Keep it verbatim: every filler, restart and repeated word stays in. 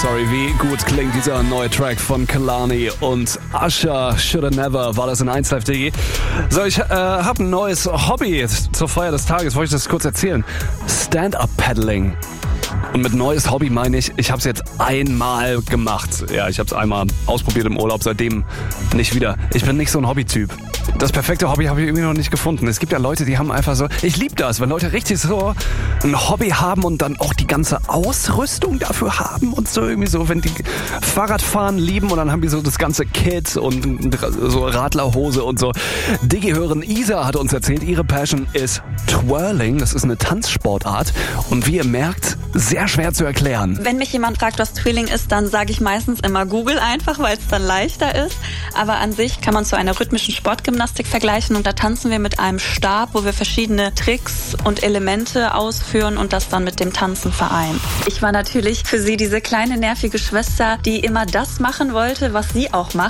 Sorry, wie gut klingt dieser neue Track von Kehlani und Usher, Shoulda Never, war das in eins Live punkt de. So, ich äh, habe ein neues Hobby zur Feier des Tages, wollte ich das kurz erzählen. Stand-Up-Paddling. Und mit neues Hobby meine ich, ich habe es jetzt einmal gemacht. Ja, ich habe es einmal ausprobiert im Urlaub, seitdem nicht wieder. Ich bin nicht so ein Hobbytyp. Das perfekte Hobby habe ich irgendwie noch nicht gefunden. Es gibt ja Leute, die haben einfach so... Ich liebe das, wenn Leute richtig so ein Hobby haben und dann auch die ganze Ausrüstung dafür haben und so irgendwie so, wenn die Fahrradfahren lieben und dann haben die so das ganze Kit und so Radlerhose und so. Digi-Hörerin Isa hat uns erzählt, ihre Passion ist Twirling. Das ist eine Tanzsportart und wie ihr merkt, sehr schwer zu erklären. Wenn mich jemand fragt, was Twirling ist, dann sage ich meistens immer Google einfach, weil es dann leichter ist. Aber an sich kann man zu einer rhythmischen Sportgymnastik vergleichen und da tanzen wir mit einem Stab, wo wir verschiedene Tricks und Elemente ausführen und das dann mit dem Tanzen vereinen. Ich war natürlich für sie diese kleine nervige Schwester, die immer das machen wollte, was sie auch macht.